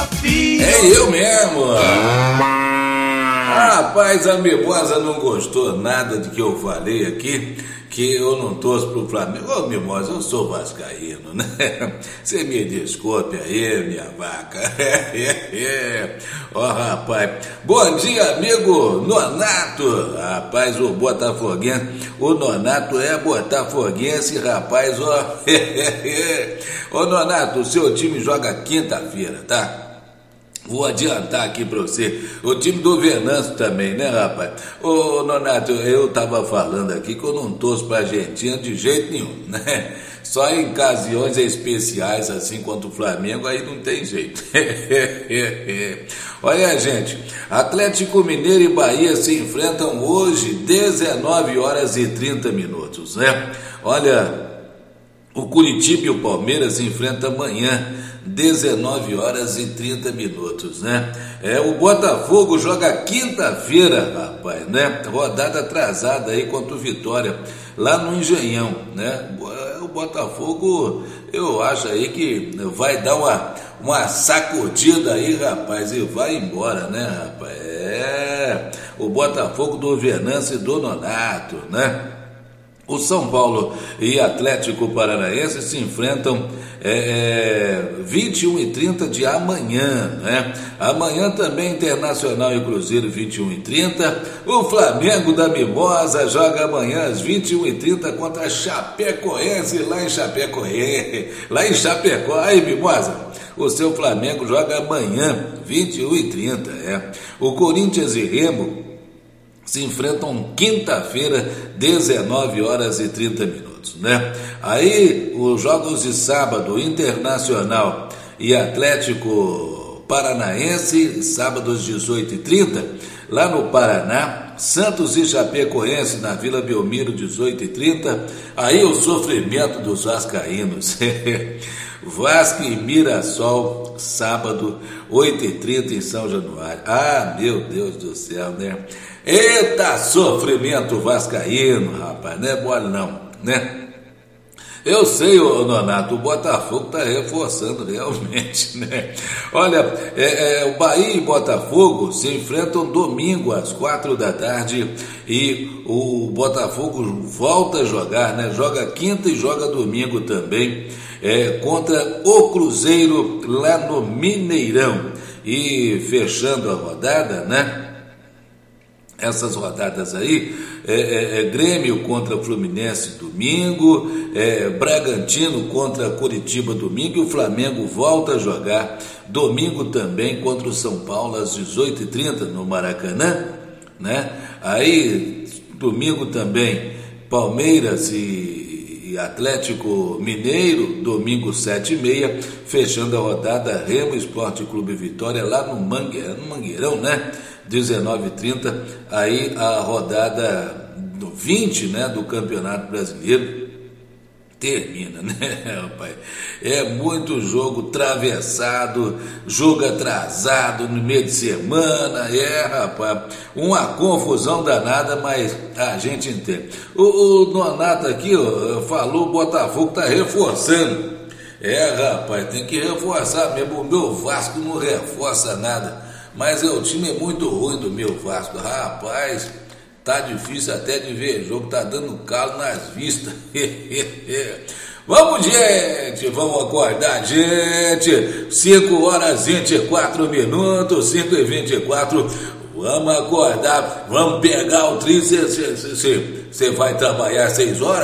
desafio. É eu mesmo. Rapaz, a Mimosa não gostou nada de que eu falei aqui, que eu não torço pro Flamengo. Ô, Mimosa, eu sou vascaíno, né? Você me desculpe aí, minha vaca. Ó, rapaz. Bom dia, amigo Nonato. Rapaz, o botafoguense. O Nonato é botafoguense, rapaz, ó. Ô, Nonato, o seu time joga quinta-feira, tá? Vou adiantar aqui pra você, o time do Venâncio também, né, rapaz? Ô, Nonato, eu tava falando aqui que eu não torço pra Argentina de jeito nenhum, né? Só em ocasiões especiais, assim, contra o Flamengo, aí não tem jeito. Olha, gente, Atlético Mineiro e Bahia se enfrentam hoje, 19 horas e 30 minutos, né? Olha, o Curitiba e o Palmeiras se enfrentam amanhã, 19 horas e 30 minutos, né? O Botafogo joga quinta-feira, rapaz, né? Rodada atrasada aí contra o Vitória, lá no Engenhão, né? O Botafogo, eu acho aí que vai dar uma sacudida aí, rapaz, e vai embora, né, rapaz? O Botafogo do Venâncio e do Nonato, né? O São Paulo e Atlético Paranaense se enfrentam 21h30 de amanhã, né? Amanhã também Internacional e Cruzeiro, 21h30. O Flamengo da Mimosa joga amanhã às 21h30 contra a Chapecoense, lá em Chapecoense. Lá em Chapecó, aí, Mimosa. O seu Flamengo joga amanhã, 21h30, O Corinthians e Remo se enfrentam quinta-feira, 19 horas e 30 minutos, né? Aí, os jogos de sábado, Internacional e Atlético Paranaense, sábados 18h30, lá no Paraná, Santos e Chapecoense na Vila Belmiro, 18h30, aí o sofrimento dos vascaínos. Vasco e Mirassol, sábado, 8h30 em São Januário. Ah, meu Deus do céu, né? Eita sofrimento vascaíno, rapaz, não é mole não, né? Eu sei, ô Nonato, o Botafogo está reforçando realmente, né? Olha, o Bahia e Botafogo se enfrentam domingo às 4h e o Botafogo volta a jogar, né? Joga quinta e joga domingo também, contra o Cruzeiro lá no Mineirão. E fechando a rodada, né? Essas rodadas aí, Grêmio contra Fluminense domingo, Bragantino contra Curitiba domingo, e o Flamengo volta a jogar domingo também contra o São Paulo às 18h30 no Maracanã, né? Aí, domingo também, Palmeiras e Atlético Mineiro, domingo 7h30, fechando a rodada Remo Esporte Clube Vitória lá no Mangueirão, né? 19h30, aí a rodada do 20, né, do Campeonato Brasileiro termina, né, rapaz? É muito jogo atravessado, jogo atrasado no meio de semana, rapaz, uma confusão danada, mas a gente entende. O Nonato aqui, ó, falou, o Botafogo tá reforçando. Rapaz, tem que reforçar mesmo. O meu Vasco não reforça nada. Mas o time é muito ruim do meu Vasco, rapaz, tá difícil até de ver jogo, tá dando calo nas vistas. Vamos, gente, vamos acordar, gente, 5h24 minutos, 5h24, vamos acordar, vamos pegar o tri, você vai trabalhar 6 horas?